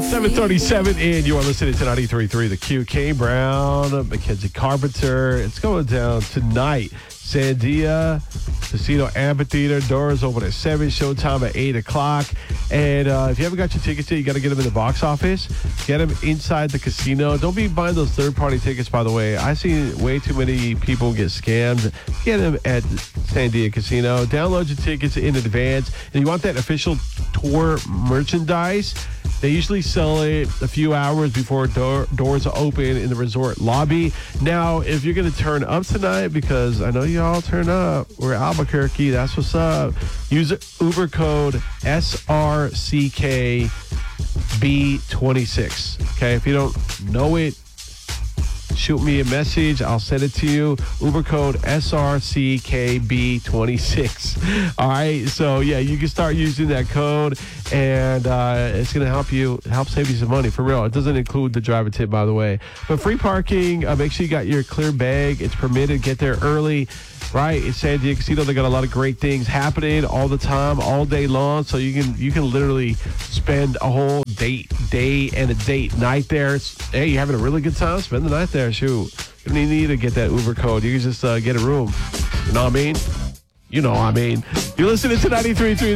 7:37, and you are listening to 93.3 The Q. Kane Brown, Mackenzie Carpenter. It's going down tonight. Sandia Casino Amphitheater. Doors open at 7, showtime at 8 o'clock. And if you haven't got your tickets yet, you got to get them in the box office. Get them inside the casino. Don't be buying those third-party tickets, by the way. I see way too many people get scammed. Get them at Sandia Casino. Download your tickets in advance. And you want that official tour merchandise? They usually sell it a few hours before doors open in the resort lobby. Now, if you're going to turn up tonight, because I know you all turn up, we're Albuquerque, that's what's up. Use Uber code SRCKB26. Okay, if you don't know it, shoot me a message. I'll send it to you. Uber code SRCKB26. All right. So, yeah, you can start using that code, and it's going to help save you some money, for real. It doesn't include the driver tip, by the way. But free parking, make sure you got your clear bag. It's permitted. Get there early. Right, it's Sandia Casino. They got a lot of great things happening all the time, all day long. So you can literally spend a whole day and a date night there. Hey, you're having a really good time. Spend the night there. Shoot, you don't even need to get that Uber code. You can just get a room. You know what I mean? You know what I mean. You're listening to 93.3